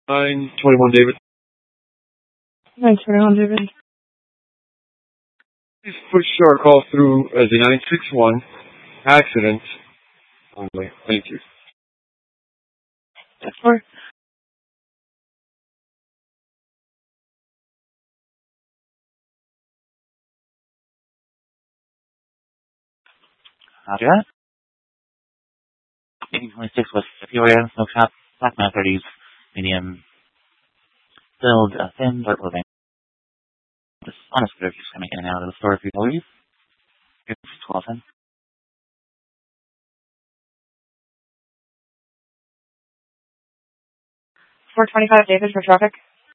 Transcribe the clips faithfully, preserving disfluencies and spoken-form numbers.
nine twenty-one, David. nine twenty-one, David. Please push our call through as a nine six one accident only. Thank you. That's four. Roger that. eighteen twenty-six West Peoria, Smoke Shop, Black Man thirties, medium, build, uh, thin, dark clothing. Just on a scooter, just coming in and out of the store if you please. It's twelve ten. four twenty-five, David, for traffic.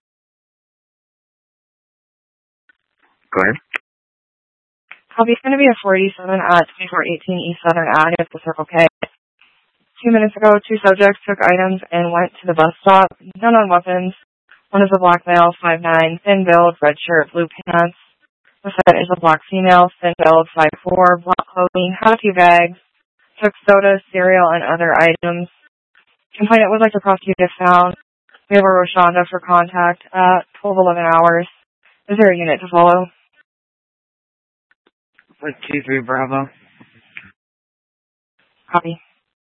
Go ahead. Copy. It's going to be a four eighty-seven at twenty-four eighteen East Southern Ave at the Circle K. Two minutes ago, two subjects took items and went to the bus stop. None on weapons. One is a black male, five nine, thin build, red shirt, blue pants. The second is a black female, thin build, five four, black clothing, had a few bags, took soda, cereal, and other items. Complainant would like to prosecute if found. We have a Roshonda for contact at twelve eleven hours. Is there a unit to follow? With two three Bravo. Copy.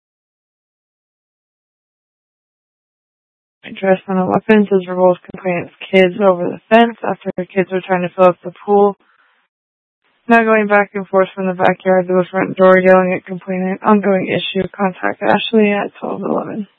Interest on the weapons is revolves complainant's kids over the fence after the kids were trying to fill up the pool. Now going back and forth from the backyard to the front door, yelling at complainant. Ongoing issue. Contact Ashley at twelve eleven.